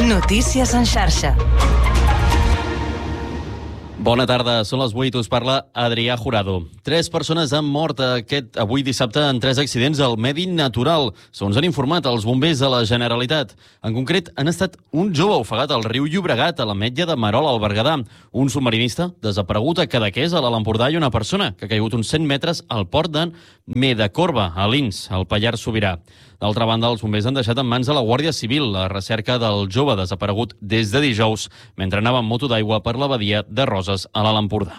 Notícies en xarxa. Bona tarda, són les 8, us parla Adrià Jurado. 3 persones han mort avui dissabte en 3 accidents al medi natural. Segons han informat els bombers de la Generalitat. En concret, han estat un jove ofegat al riu Llobregat, a l'Ametlla de Marol, al Berguedà, un submarinista desaparegut a Cadaqués, a l'Alt Empordà, i una persona que ha caigut uns 100 metres al port de Medacorba, a Lins, al Pallars Sobirà. D'altra banda, els bombers han deixat en mans de la Guàrdia Civil la recerca del jove desaparegut des de dijous, mentre anava en moto d'aigua per la badia de Roses, a l'Alt Empordà.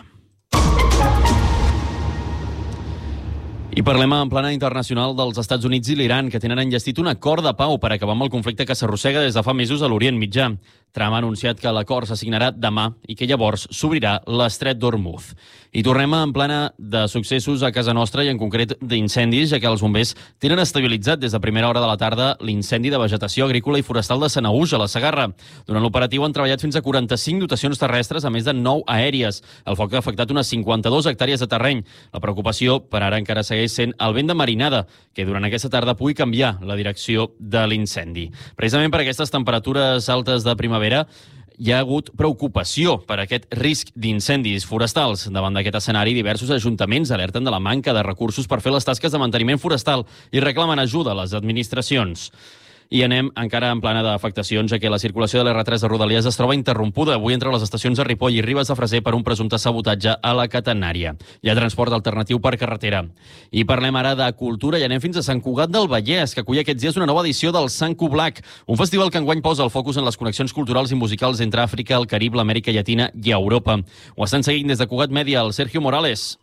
I parlem en plana internacional dels Estats Units i l'Iran, que tenen enllestit un acord de pau per acabar amb el conflicte que s'arrossega des de fa mesos a l'Orient Mitjà. Trump ha anunciat que l'acord s'assignarà demà i que llavors s'obrirà l'estret d'Hormuz. I tornem en plana de successos a casa nostra i en concret d'incendis, ja que els bombers tenen estabilitzat des de primera hora de la tarda l'incendi de vegetació agrícola i forestal de Sanaüja, a la Segarra. Durant l'operatiu han treballat fins a 45 dotacions terrestres, a més de 9 aèries. El foc ha afectat unes 52 hectàrees de terreny. La preocupació per ara encara segueix sent el vent de marinada, que durant aquesta tarda pugui canviar la direcció de l'incendi. Precisament per aquestes temperatures altes de primavera hi ha hagut preocupació per aquest risc d'incendis forestals. Davant d'aquest escenari, diversos ajuntaments alerten de la manca de recursos per fer les tasques de manteniment forestal i reclamen ajuda a les administracions. I anem encara en plana d'afectacions, ja que la circulació de l'R3 de Rodalies es troba interrompuda avui entre les estacions de Ripoll i Ribes de Freser per un presumpte sabotatge a la catenària. Hi ha transport alternatiu per carretera. I parlem ara de cultura i anem fins a Sant Cugat del Vallès, que acull aquests dies una nova edició del Sant Cublac, un festival que enguany posa el focus en les connexions culturals i musicals entre Àfrica, el Carib, l'Amèrica Llatina i Europa. Ho estan seguint des de Cugat Mèdia, el Sergio Morales.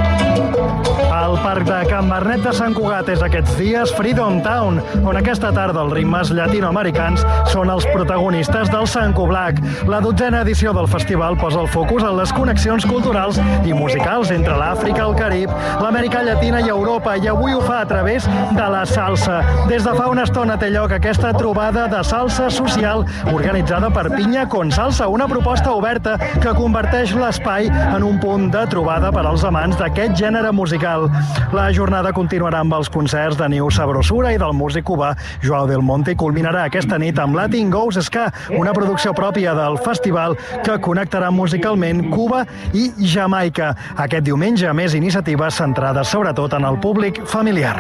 El Parc de Can Barnet de Sant Cugat és aquests dies Freedom Town, on aquesta tarda els ritmes llatinoamericans són els protagonistes del Sant Cublac. La 12a edició del festival posa el focus en les connexions culturals i musicals entre l'Àfrica, el Carib, l'Amèrica Llatina i Europa, i avui ho fa a través de la salsa. Des de fa una estona té lloc aquesta trobada de salsa social organitzada per Pinya con Salsa, una proposta oberta que converteix l'espai en un punt de trobada per als amants d'aquest gènere musical. La jornada continuarà amb els concerts de Niu Sabrosura i del músic cubà Joao del Monte i culminarà aquesta nit amb Latin Goes Ska, una producció pròpia del festival que connectarà musicalment Cuba i Jamaica. Aquest diumenge, més iniciatives centrades sobretot en el públic familiar.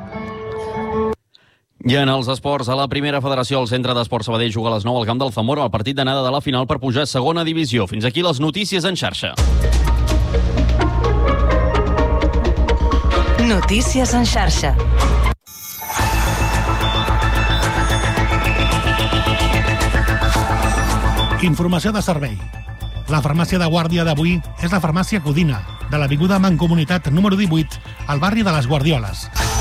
I en els esports, a la primera federació, el Centre d'Esports Sabadell juga a les 9 al camp del Zamora al partit d'anada de la final per pujar a segona divisió. Fins aquí les notícies en xarxa. Notícies en xarxa. Informació de servei. La farmàcia de guàrdia d'avui és la farmàcia Codina, de l'avinguda Mancomunitat número 18, al barri de les Guardioles.